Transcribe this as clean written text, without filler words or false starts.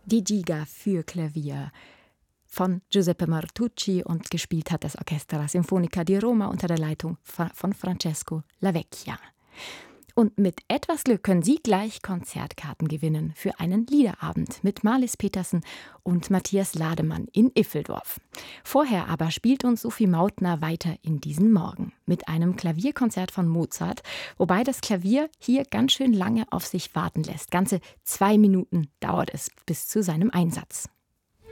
Die Giga für Klavier von Giuseppe Martucci und gespielt hat das Orchestra Sinfonica di Roma unter der Leitung von Francesco Lavecchia. Und mit etwas Glück können Sie gleich Konzertkarten gewinnen für einen Liederabend mit Marlis Petersen und Matthias Lademann in Iffeldorf. Vorher aber spielt uns Sophie Mautner weiter in diesen Morgen mit einem Klavierkonzert von Mozart, wobei das Klavier hier ganz schön lange auf sich warten lässt. Ganze 2 Minuten dauert es bis zu seinem Einsatz.